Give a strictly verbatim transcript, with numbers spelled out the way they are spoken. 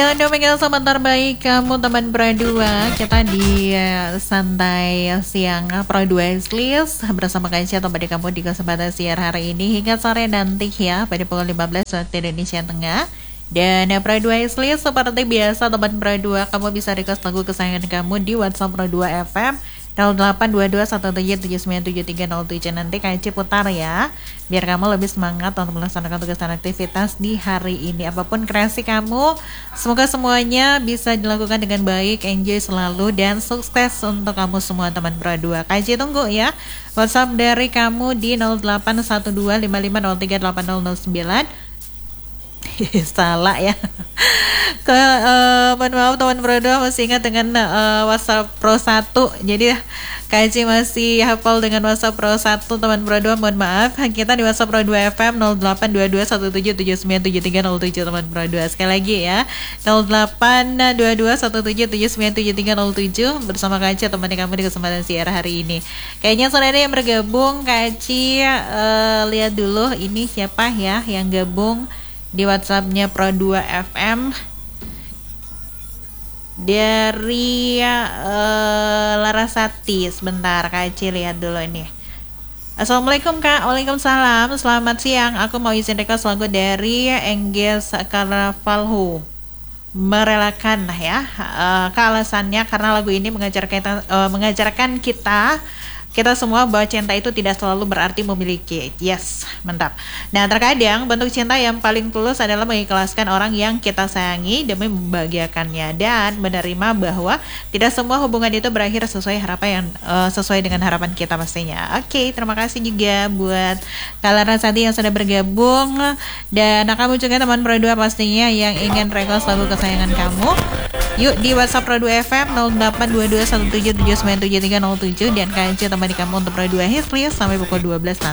Dan demikian sebentar baik kamu teman Pro dua. Kita di uh, santai siang Pro dua List bersama Kaisya tempat kamu di kesempatan siar hari ini hingga sore nanti ya pada pukul lima belas waktu Indonesia Tengah. Dan uh, Pro dua List seperti biasa teman Pro dua, kamu bisa request lagu kesayangan kamu di WhatsApp Pro dua F M nol delapan dua dua satu tujuh tujuh sembilan tujuh tiga nol tujuh. Nanti Kaici putar ya, biar kamu lebih semangat untuk melaksanakan tugas dan aktivitas di hari ini. Apapun kreasi kamu, semoga semuanya bisa dilakukan dengan baik, enjoy selalu, dan sukses untuk kamu semua teman Pro dua. Kaici tunggu ya WhatsApp dari kamu di nol delapan satu dua lima lima nol tiga delapan nol nol sembilan. Salah ya. Ke uh, mohon maaf teman Pro dua, masih ingat dengan uh, WhatsApp Pro satu. Jadi Kaici masih hafal dengan WhatsApp Pro satu teman Pro dua, mohon maaf. Kita di WhatsApp Pro dua F M nol delapan dua dua satu tujuh tujuh sembilan tujuh tiga nol tujuh teman Pro dua. Sekali lagi ya, nol delapan dua dua satu tujuh tujuh sembilan tujuh tiga nol tujuh bersama Kaici teman kamu di kesempatan siar hari ini. Kayaknya saudara yang bergabung, Kaici uh, lihat dulu ini siapa ya yang gabung di WhatsAppnya Pro dua F M. Dari uh, Larasati. Sebentar Kaici lihat dulu ini. Assalamualaikum Kak. Waalaikumsalam. Selamat siang. Aku mau izin request lagu dari Engges Carnavalhu. Merelakan ya. uh, Kealasannya karena lagu ini mengajarkan kita, uh, mengajarkan kita Kita semua bahwa cinta itu tidak selalu berarti memiliki. Yes, mantap. Nah, terkadang bentuk cinta yang paling tulus adalah mengikhlaskan orang yang kita sayangi demi membahagiakannya dan menerima bahwa tidak semua hubungan itu berakhir sesuai harapan yang uh, sesuai dengan harapan kita pastinya. Oke, okay, terima kasih juga buat Kalaran Santi yang sudah bergabung, dan kamu juga teman Pro dua pastinya yang ingin request lagu kesayangan kamu. Yuk di WhatsApp Pro dua F M nol delapan dua dua satu tujuh tujuh sembilan tujuh tiga nol tujuh dan Kaici temani kamu untuk Pro dua Hits sampai pukul dua belas nanti.